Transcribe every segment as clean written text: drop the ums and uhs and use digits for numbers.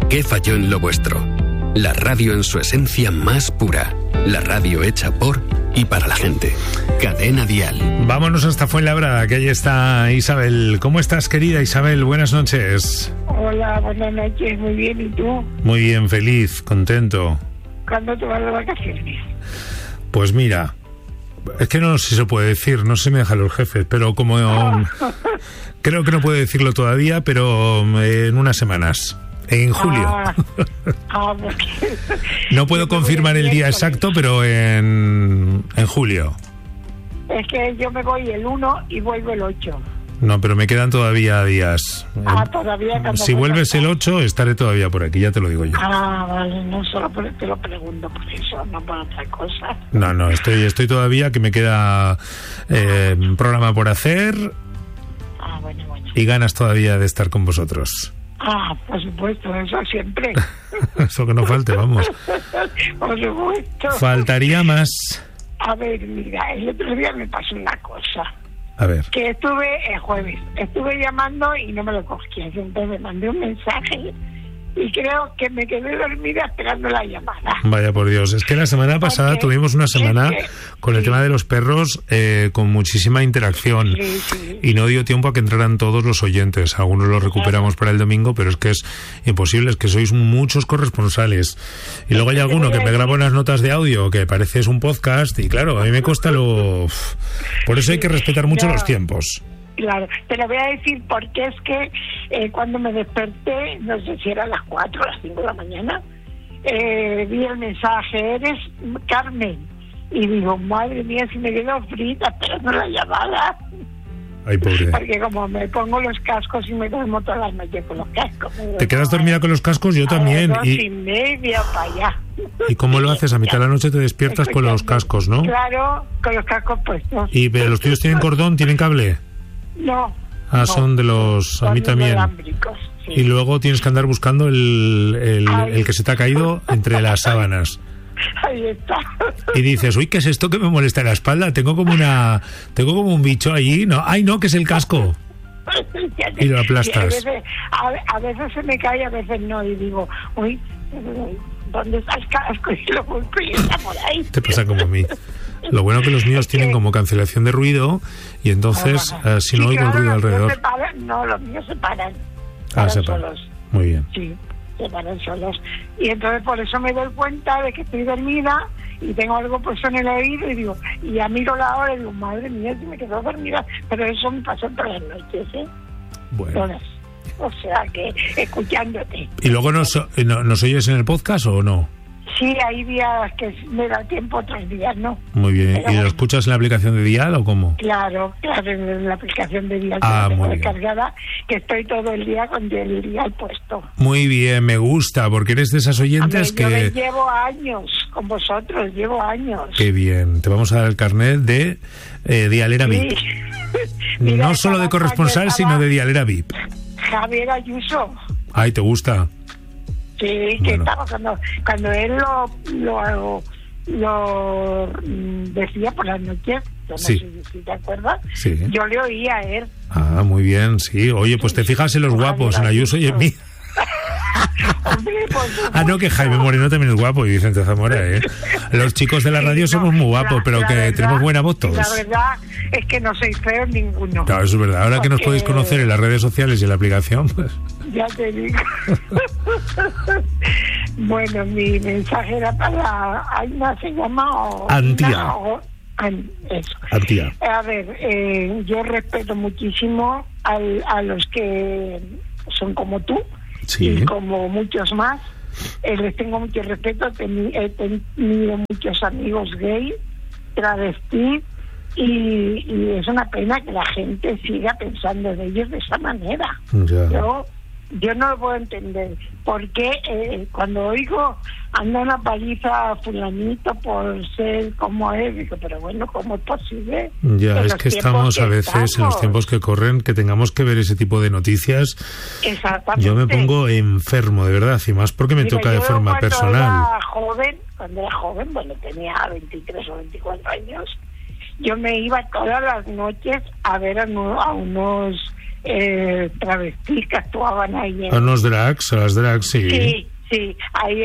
¿Qué falló en lo vuestro? La radio en su esencia más pura. La radio hecha por y para la gente. Cadena Dial. Vámonos hasta Fuenlabrada, que ahí está Isabel. ¿Cómo estás, querida Isabel? Buenas noches. Hola, buenas noches. Muy bien, ¿y tú? Muy bien, feliz, contento. ¿Cuándo te vas de vacaciones? Pues mira, es que no sé si se puede decir, no se me dejan los jefes, pero como creo que no puedo decirlo todavía, pero en unas semanas. En julio. No puedo confirmar el día exacto, pero en julio. Es que yo me voy el 1 y vuelvo el 8. No, pero me quedan todavía días. Todavía. Si vuelves el 8, estaré todavía por aquí, ya te lo digo yo. Vale, no solo te lo pregunto por eso, no por otra cosa. No, estoy todavía, que me queda programa por hacer. Bueno. Y ganas todavía de estar con vosotros. Por supuesto, eso siempre. Eso que no falte, vamos. Por supuesto. Faltaría más. A ver, mira, el otro día me pasó una cosa. A ver. Que estuve el jueves, estuve llamando y no me lo cogías. Entonces me mandé un mensaje y creo que me quedé dormida esperando la llamada. Vaya por Dios, es que la semana pasada tuvimos una semana con el tema de los perros con muchísima interacción y no dio tiempo a que entraran todos los oyentes. Algunos los recuperamos para el domingo, pero es que es imposible, es que sois muchos corresponsales. Y luego hay alguno que me graba unas notas de audio que parece es un podcast y claro, a mí me cuesta Por eso hay que respetar mucho los tiempos. Claro, te lo voy a decir porque es que cuando me desperté, no sé si eran las 4 o las 5 de la mañana, vi el mensaje, eres Carmen, y digo, madre mía, si me quedo frita esperando la llamada. Ay, pobre. Porque como me pongo los cascos y me duermo todas las noches con los cascos. ¿Te quedas dormida con los cascos? Yo también. 2:30 para allá. ¿Y cómo lo haces? A mitad de la noche te despiertas con los cascos, ¿no? Claro, con los cascos puestos. ¿Y pero los tuyos tienen cordón, tienen cable? No. Son de los... A mí también. Sí. Y luego tienes que andar buscando el que se te ha caído entre las sábanas. Ahí está. Y dices, uy, ¿qué es esto que me molesta en la espalda? Tengo como un bicho allí. No, ay, no, que es el casco. Y lo aplastas. A veces se me cae, a veces no. Y digo, uy, ¿dónde está el casco? Y lo busco y está por ahí. Te pasa como a mí. Lo bueno que los míos tienen como cancelación de ruido y entonces si no oigo el ruido alrededor. Los míos se paran. Se paran solos. Muy bien. Sí, se paran solos. Y entonces por eso me doy cuenta de que estoy dormida y tengo algo puesto en el oído y digo, y ya miro la hora y digo, madre mía, si me quedo dormida. Pero eso me pasa todas las noches, Bueno. Todas. O sea que escuchándote. ¿Y luego nos oyes en el podcast o no? Sí, hay días que me da tiempo, otros días no. Muy bien. Pero ¿y lo escuchas en la aplicación de Dial o cómo? Claro, en la aplicación de Dial que tengo descargada, que estoy todo el día con el Dial puesto. Muy bien, me gusta, porque eres de esas oyentes Yo llevo años con vosotros, llevo años. Qué bien, te vamos a dar el carnet de Dialera VIP. Mira, no solo de corresponsal, sino de Dialera VIP. Javier Ayuso. Ay, ¿te gusta? Sí, que estaba cuando él lo decía por las noches, no sé si te acuerdas, yo le oía a él. Muy bien, sí. Oye, pues te fijas en los guapos, en Ayuso y en mí. Hombre, no, que Jaime Moreno también es guapo y Vicente Zamora, Los chicos de la radio somos muy guapos, pero que verdad, tenemos buena voz todos. La verdad es que no sois feos ninguno. Claro, eso es verdad. Ahora que nos podéis conocer en las redes sociales y en la aplicación, pues... Ya te digo. Bueno, mi mensaje era para... Aina se llama... Antía. Eso. Antía. A ver, yo respeto muchísimo a los que son como tú. Sí. Y como muchos más, les tengo mucho respeto. He tenido muchos amigos gay, travesti, y es una pena que la gente siga pensando de ellos de esa manera. Ya. Yo no lo puedo entender. Porque cuando oigo anda una paliza a fulanito por ser como él, digo, pero bueno, ¿cómo es posible? Ya, es que estamos a veces en los tiempos que corren que tengamos que ver ese tipo de noticias. Exactamente. Yo me pongo enfermo, de verdad, y más porque me toca de forma personal. Cuando era joven, bueno, tenía 23 o 24 años, yo me iba todas las noches a ver a unos travestis que actuaban ahí a las drags, sí. Sí, ahí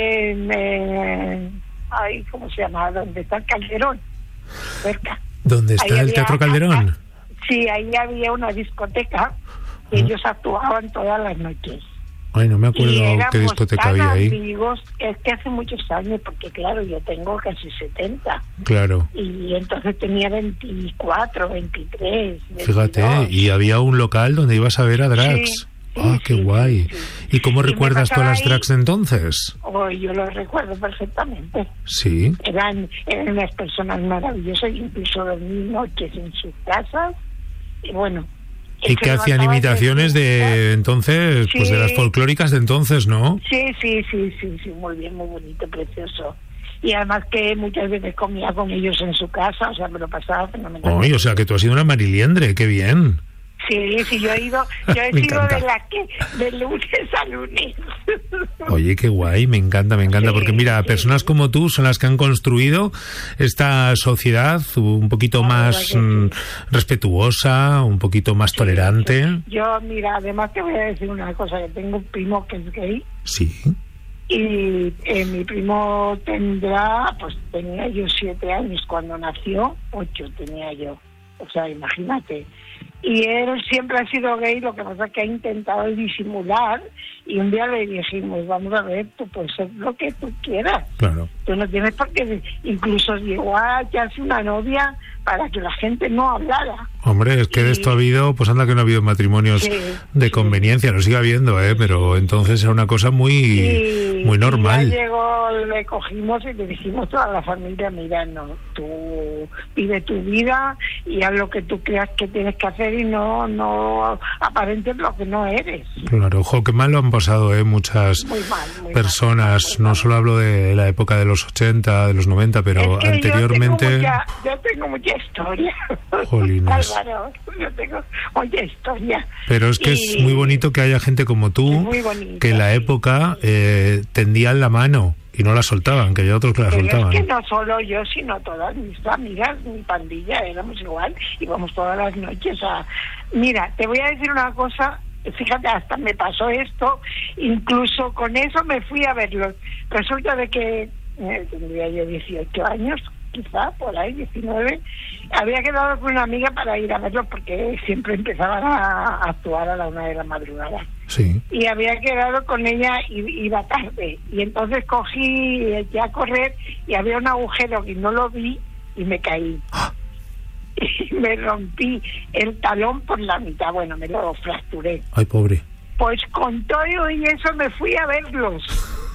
ahí, ¿cómo se llama? Donde está el Calderón, cerca. ¿Dónde está el Teatro Calderón? Sí, ahí había una discoteca y ellos actuaban todas las noches. Ay, no me acuerdo qué discoteca había ahí. Amigos, es que hace muchos años, porque claro, yo tengo casi 70. Claro. Y entonces tenía 24, 23. 22. Fíjate, y había un local donde ibas a ver a drags. Sí, qué guay. Sí. ¿Y cómo recuerdas tú a las drags de entonces? Yo lo recuerdo perfectamente. Sí. Eran unas personas maravillosas, incluso dormí noches en sus casas. Y bueno. ¿Y que hacían imitaciones de entonces, pues de las folclóricas de entonces, no? Sí, muy bien, muy bonito, precioso. Y además que muchas veces comía con ellos en su casa, o sea, me lo pasaba fenomenal. Oye, o sea, que tú has sido una mariliendre, qué bien. Sí, yo he sido de lunes a lunes. Oye, qué guay, me encanta, porque mira, personas como tú son las que han construido esta sociedad un poquito más respetuosa, un poquito más tolerante. Yo, mira, además te voy a decir una cosa, que tengo un primo que es gay. Sí. Y mi primo tenía yo 7 años cuando nació, 8 tenía yo. O sea, imagínate. Y él siempre ha sido gay, lo que pasa es que ha intentado disimular, y un día le dijimos, vamos a ver, tú puedes ser lo que tú quieras. Claro. Tú no tienes por qué. Incluso llegó a echarse una novia para que la gente no hablara. Hombre, es que de esto ha habido, pues anda que no ha habido matrimonios de conveniencia, lo sigue habiendo, pero entonces era una cosa muy normal. Y ya llegó, le cogimos y le dijimos a toda la familia, mira, no, tú vive tu vida y haz lo que tú creas que tienes que hacer y no aparentes lo que no eres. Claro, ojo, qué mal lo han pasado, muchas personas, no solo hablo de la época de los 80, de los 90, pero es que anteriormente... Yo tengo mucha historia. Jolines. Álvaro, yo tengo mucha historia. Pero es que es muy bonito que haya gente como tú, que en la época tendían la mano y no la soltaban, que había otros que la soltaban. Es que no solo yo, sino todas mis amigas, mi pandilla, éramos igual, íbamos todas las noches a... Mira, te voy a decir una cosa, fíjate, hasta me pasó esto, incluso con eso me fui a verlos. Resulta de que tendría yo 18 años, quizá, por ahí, 19, había quedado con una amiga para ir a verlos porque siempre empezaban a actuar a la 1 de la madrugada. Sí. Y había quedado con ella y iba tarde. Y entonces cogí, eché a correr y había un agujero que no lo vi y me caí. ¡Ah! Y me rompí el talón por la mitad. Bueno, me lo fracturé. Ay, pobre. Pues con todo y eso me fui a verlos.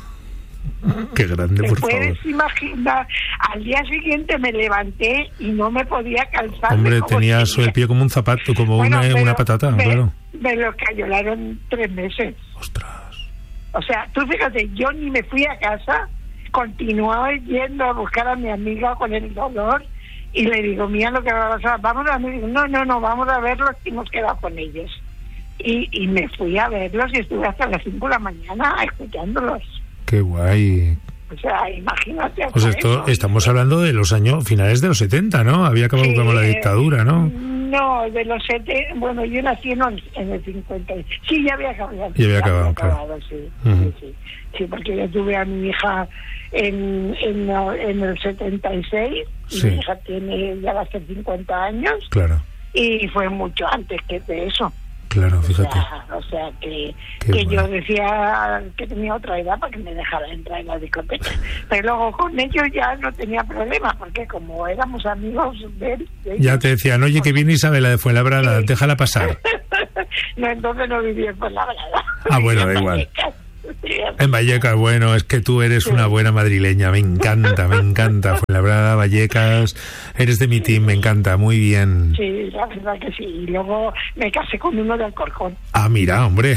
Qué grande, por favor. ¿Puedes imaginar? Al día siguiente me levanté y no me podía calzar. Hombre, tenías el pie como un zapato, como una patata, claro. Me lo cayolaron 3 meses. Ostras. O sea, tú fíjate, yo ni me fui a casa, continuaba yendo a buscar a mi amiga con el dolor y le digo, mira lo que va a pasar, vamos a ver, no, vamos a verlos y hemos quedado con ellos. Y me fui a verlos y estuve hasta las 5 de la mañana escuchándolos. Qué guay. O sea, imagínate. Pues estamos hablando de los años finales de los 70, ¿no? Había acabado como la dictadura, ¿no? No, de los 70. Bueno, yo nací en el 50. Sí, ya había acabado. Ya había acabado, claro. Sí, porque yo tuve a mi hija en el 76. Y mi hija ya va a ser 50 años. Claro. Y fue mucho antes que de eso. Claro, fíjate. O sea que yo decía que tenía otra edad para que me dejara entrar en la discoteca. Pero luego con ellos ya no tenía problema, porque como éramos amigos de ellos, ya te decían, oye, que viene Isabela de Fuenlabrada, déjala pasar. No, entonces no vivía en Fuenlabrada. Ah, bueno, da igual. En Vallecas, bueno, es que tú eres una buena madrileña, me encanta. Fuenlabrada, Vallecas, eres de mi team, me encanta, muy bien. Sí, la verdad que sí. Y luego me casé con uno de Alcorcón. Ah, mira, hombre.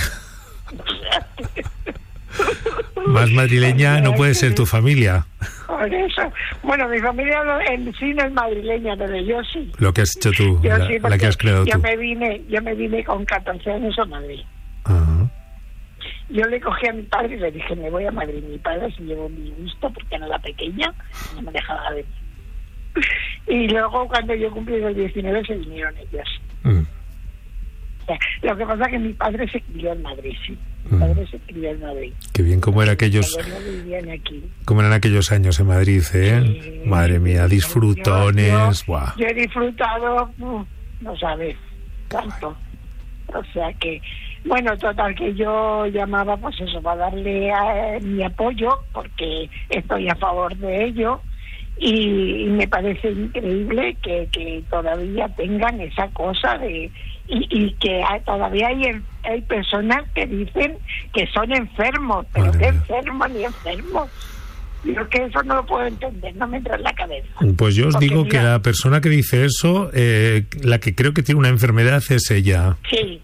Más madrileña no puede ser tu familia. Por eso. Bueno, mi familia en sí no es madrileña, pero yo sí. Lo que has hecho tú, la que has creado tú. Yo me vine con 14 años a Madrid. Ajá. Yo le cogí a mi padre y le dije, me voy a Madrid. Mi padre se llevó mi gusto porque era la pequeña, no me dejaba venir. Y luego cuando yo cumplí los 19 se vinieron ellos. sea, lo que pasa es que mi padre se crió en Madrid, sí. Mi padre se crió en Madrid. Qué bien, cómo eran aquellos años en Madrid, ¿eh? Sí, madre mía, disfrutones. Yo he disfrutado, no sabes, tanto. O sea que, bueno, total, que yo llamaba pues eso, para darle mi apoyo, porque estoy a favor de ello. Y me parece increíble que todavía tengan esa cosa de y que todavía hay personas que dicen que son enfermos, pero ¿qué enfermos ni enfermos? Yo que eso no lo puedo entender, no me entra en la cabeza. Pues yo os digo que la persona que dice eso, la que creo que tiene una enfermedad es ella. Sí.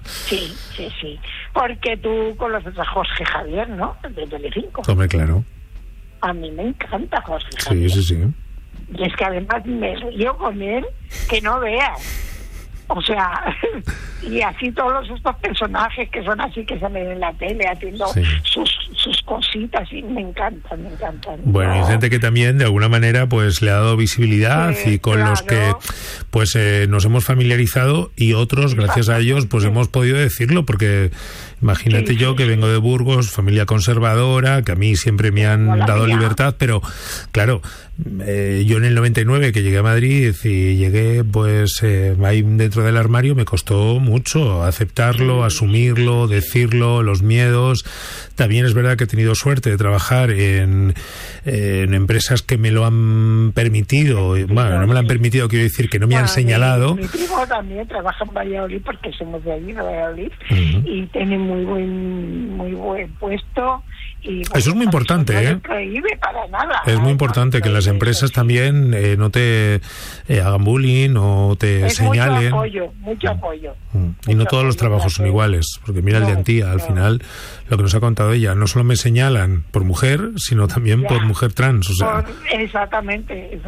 Porque tú conoces a Jorge Javier, ¿no? De Telecinco. Hombre, claro. A mí me encanta Jorge Javier. Sí. Y es que además me río con él que no veas. O sea, y así todos estos personajes que son así, que salen en la tele haciendo sus cositas, y me encantan. Bueno, hay gente que también de alguna manera pues le ha dado visibilidad, y con los que pues nos hemos familiarizado, y otros, gracias a ellos, pues hemos podido decirlo, porque imagínate yo que vengo de Burgos, familia conservadora, que a mí siempre me han dado libertad, pero claro, yo en el 99 que llegué a Madrid y llegué pues ahí dentro del armario, me costó mucho aceptarlo, asumirlo, decirlo, los miedos. También es verdad que he tenido suerte de trabajar en empresas que me lo han permitido. Bueno, no me lo han permitido, quiero decir que no me han señalado. Mi primo también trabaja en Valladolid, porque somos de allí, de Valladolid, y tiene muy buen puesto. Y, bueno, eso es muy importante, no se prohíbe para nada. Es muy importante que las empresas también no te hagan bullying o te señalen. Mucho apoyo. Y no todos los trabajos son iguales, porque mira el de Antía, al final, lo que nos ha contado ella, no solo me señalan por mujer, sino también por mujer trans. O sea. Exactamente.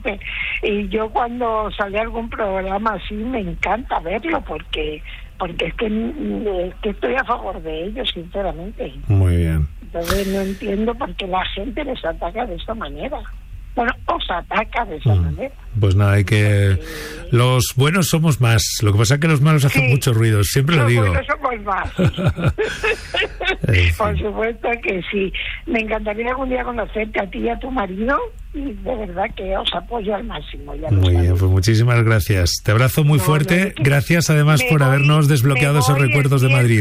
Y yo cuando sale algún programa así, me encanta verlo, porque es que estoy a favor de ellos, sinceramente. Muy bien. Entonces no entiendo por qué la gente les ataca de esta manera. Bueno, os ataca de esa manera. Pues nada, hay que... Los buenos somos más. Lo que pasa es que los malos hacen mucho ruido. Siempre lo digo. Los buenos somos más. Por supuesto que sí. Me encantaría algún día conocerte a ti y a tu marido. Y de verdad que os apoyo al máximo. Muy bien, pues muchísimas gracias. Te abrazo muy fuerte. Gracias además por habernos desbloqueado esos recuerdos de Madrid.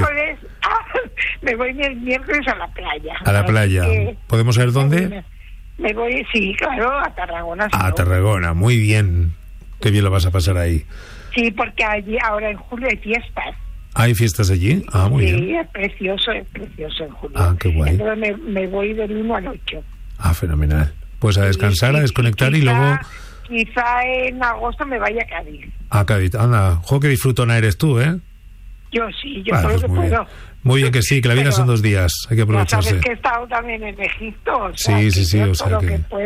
Me voy el miércoles a la playa. A la playa. ¿Podemos saber dónde? Me voy, sí, claro, a Tarragona. A Tarragona, muy bien. Qué bien lo vas a pasar ahí. Sí, porque allí ahora en julio hay fiestas. ¿Hay fiestas allí? Ah, muy bien. Sí, es precioso en julio. Ah, qué guay. Entonces me voy del 1 al 8. Ah, fenomenal. Pues a descansar, a desconectar y luego... Quizá en agosto me vaya a Cádiz. A Cádiz, anda. Jo, qué disfrutona eres tú, ¿eh? Yo sí, yo creo que puedo. Bien. Muy bien, que sí, que la vida son 2 días, hay que aprovecharse. Sabes que he estado también en Egipto, o sea, sí, o sea todo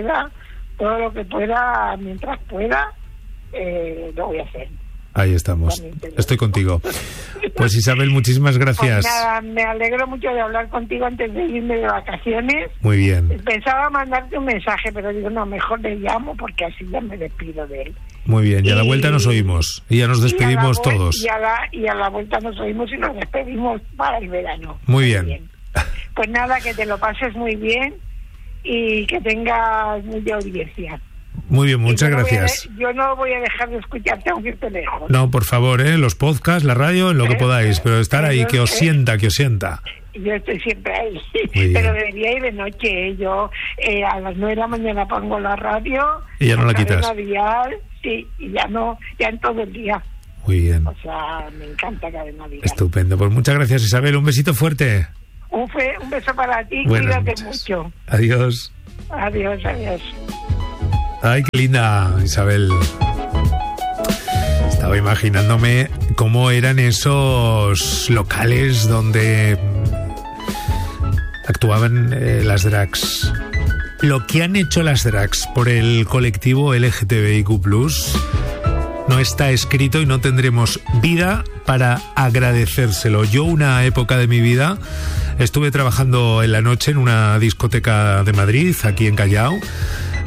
lo que pueda, mientras pueda, lo voy a hacer. Ahí estamos, estoy contigo. Pues Isabel, muchísimas gracias. Pues nada, me alegro mucho de hablar contigo antes de irme de vacaciones. Muy bien. Pensaba mandarte un mensaje, pero digo, no, mejor le llamo porque así ya me despido de él. Muy bien, y a la vuelta nos oímos, y ya nos despedimos todos. Y a la vuelta nos oímos y nos despedimos para el verano. Muy bien. Pues nada, que te lo pases muy bien y que tengas mucha audiencia. Muy bien, muchas gracias. Yo no voy a dejar de escucharte aunque esté lejos. No, por favor, los podcasts, la radio, en lo que podáis, pero estar ahí, que os sienta. Yo estoy siempre ahí, pero de día y de noche. Yo a las 9 de la mañana pongo la radio y ya no la quitas. Sí, y ya en todo el día. Muy bien. O sea, me encanta Cadena Dial. Estupendo, pues muchas gracias, Isabel, un besito fuerte. Un beso para ti, cuídate mucho. Adiós. Adiós. Ay, qué linda, Isabel. Estaba imaginándome cómo eran esos locales donde actuaban las drags. Lo que han hecho las drags por el colectivo LGTBIQ+, no está escrito y no tendremos vida para agradecérselo. Yo una época de mi vida estuve trabajando en la noche en una discoteca de Madrid, aquí en Callao,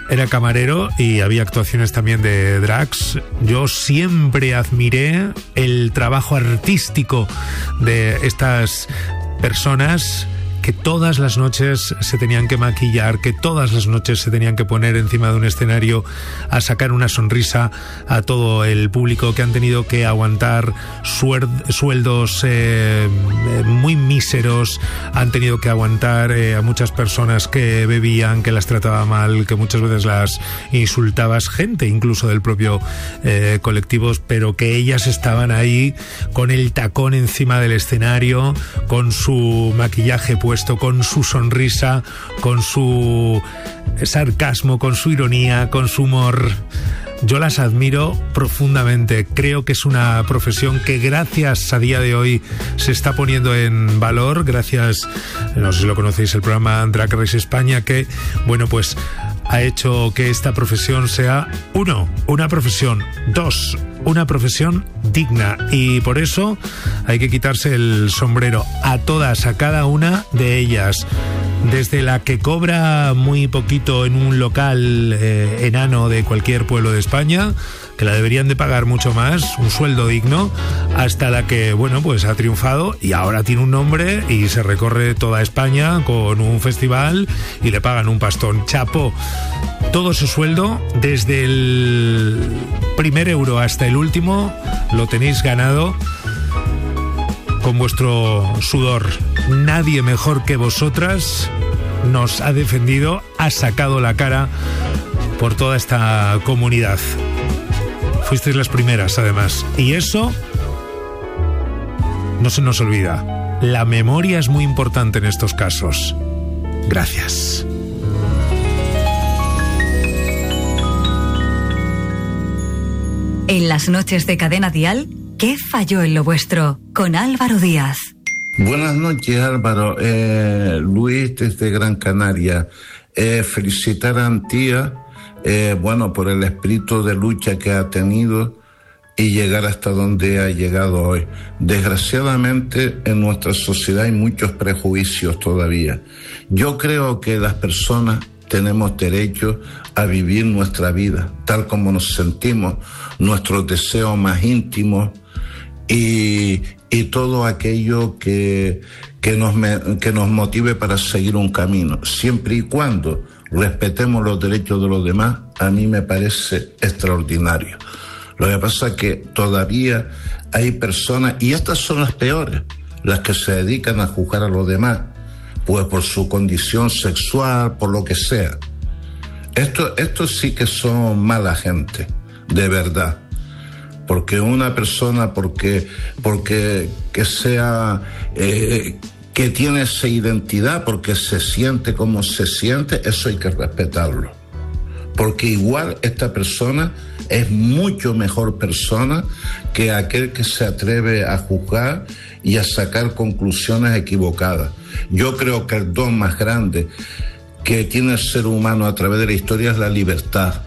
era camarero y había actuaciones también de drags. Yo siempre admiré el trabajo artístico de estas personas que todas las noches se tenían que maquillar, que todas las noches se tenían que poner encima de un escenario a sacar una sonrisa a todo el público, que han tenido que aguantar sueldos muy míseros, han tenido que aguantar a muchas personas que bebían, que las trataba mal, que muchas veces las insultabas, gente incluso del propio colectivos, pero que ellas estaban ahí con el tacón encima del escenario, con su maquillaje puesto, con su sonrisa, con su sarcasmo, con su ironía, con su humor. Yo las admiro profundamente. Creo que es una profesión que gracias a día de hoy se está poniendo en valor, gracias, no sé si lo conocéis, el programa Drag Race España, que, bueno, pues ha hecho que esta profesión sea, 1, una profesión, 2, una profesión digna, y por eso hay que quitarse el sombrero a todas, a cada una de ellas, desde la que cobra muy poquito en un local enano de cualquier pueblo de España, que la deberían de pagar mucho más, un sueldo digno, hasta la que, bueno, pues ha triunfado y ahora tiene un nombre y se recorre toda España con un festival y le pagan un pastón. Chapo, todo su sueldo, desde el primer euro hasta el último, lo tenéis ganado con vuestro sudor. Nadie mejor que vosotras nos ha defendido, ha sacado la cara por toda esta comunidad. Fuisteis las primeras, además. Y eso no se nos olvida. La memoria es muy importante en estos casos. Gracias. En las noches de Cadena Dial, ¿qué falló en lo vuestro? Con Álvaro Díaz. Buenas noches, Álvaro. Luis, desde Gran Canaria. Felicitar a Antía, por el espíritu de lucha que ha tenido y llegar hasta donde ha llegado hoy. Desgraciadamente, en nuestra sociedad hay muchos prejuicios todavía. Yo creo que las personas tenemos derecho a vivir nuestra vida tal como nos sentimos, nuestros deseos más íntimos y todo aquello que nos motive para seguir un camino, siempre y cuando respetemos los derechos de los demás. A mí me parece extraordinario. Lo que pasa es que todavía hay personas, y estas son las peores, las que se dedican a juzgar a los demás, pues por su condición sexual, por lo que sea. Esto sí que son mala gente, de verdad. Porque una persona, porque que sea, que tiene esa identidad, porque se siente como se siente, eso hay que respetarlo. Porque igual esta persona es mucho mejor persona que aquel que se atreve a juzgar y a sacar conclusiones equivocadas. Yo creo que el don más grande que tiene el ser humano a través de la historia es la libertad.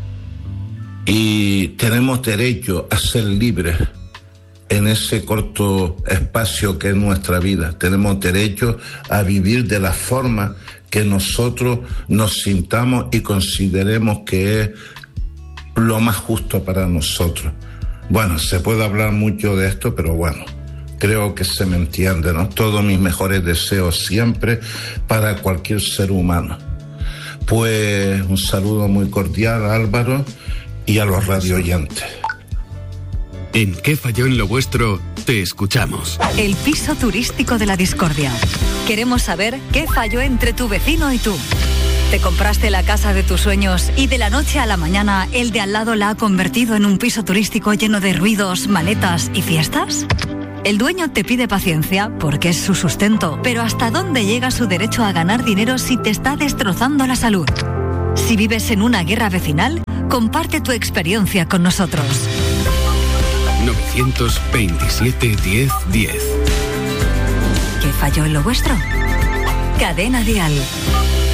Y tenemos derecho a ser libres en ese corto espacio que es nuestra vida. Tenemos derecho a vivir de la forma que nosotros nos sintamos y consideremos que es lo más justo para nosotros. Bueno, se puede hablar mucho de esto, pero bueno, creo que se me entiende, ¿no? Todos mis mejores deseos siempre para cualquier ser humano. Pues un saludo muy cordial, Álvaro, y a los radioyentes. En ¿Qué falló en lo vuestro? Te escuchamos. El piso turístico de la discordia. Queremos saber qué falló entre tu vecino y tú. ¿Te compraste la casa de tus sueños y de la noche a la mañana el de al lado la ha convertido en un piso turístico lleno de ruidos, maletas y fiestas? El dueño te pide paciencia porque es su sustento, pero ¿hasta dónde llega su derecho a ganar dinero si te está destrozando la salud? Si vives en una guerra vecinal, comparte tu experiencia con nosotros. 927 10 10. ¿Qué falló en lo vuestro? Cadena Dial.